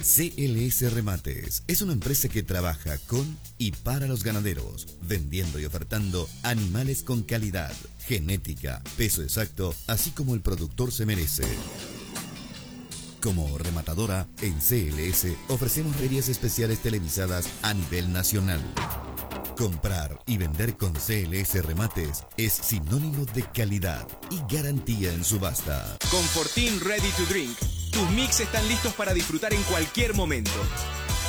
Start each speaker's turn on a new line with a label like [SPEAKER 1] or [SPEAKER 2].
[SPEAKER 1] CLS Remates es una empresa que trabaja con y para los ganaderos, vendiendo y ofertando animales con calidad, genética, peso exacto, así como el productor se merece. Como rematadora, en CLS ofrecemos ferias especiales televisadas a nivel nacional. Comprar y vender con CLS Remates es sinónimo de calidad y garantía en subasta.
[SPEAKER 2] Con Fortín Ready to Drink, tus mix están listos para disfrutar en cualquier momento.